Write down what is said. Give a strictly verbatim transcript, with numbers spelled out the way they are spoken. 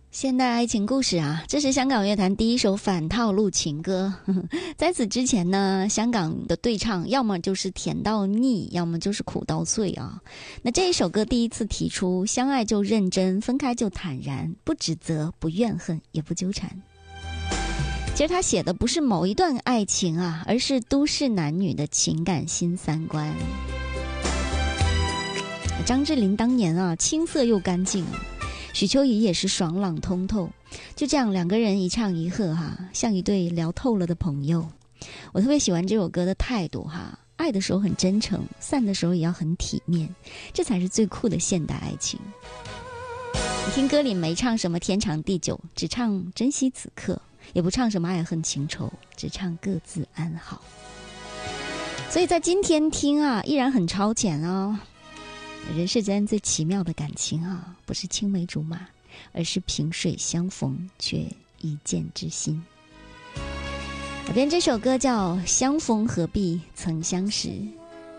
现代爱情故事啊，这是香港乐坛第一首反套路情歌。在此之前呢，香港的对唱要么就是甜到腻，要么就是苦到碎啊。那这一首歌第一次提出，相爱就认真，分开就坦然，不指责，不怨恨，也不纠缠。其实他写的不是某一段爱情啊，而是都市男女的情感新三观。张智霖当年啊，青涩又干净，许秋怡也是爽朗通透，就这样两个人一唱一和哈，像一对聊透了的朋友。我特别喜欢这首歌的态度哈，爱的时候很真诚，散的时候也要很体面，这才是最酷的现代爱情。你听歌里没唱什么天长地久，只唱珍惜此刻，也不唱什么爱恨情仇，只唱各自安好。所以在今天听啊，依然很超前哦。人世间最奇妙的感情啊，不是青梅竹马，而是萍水相逢却一见知心。改编这首歌叫《相逢何必曾相识》。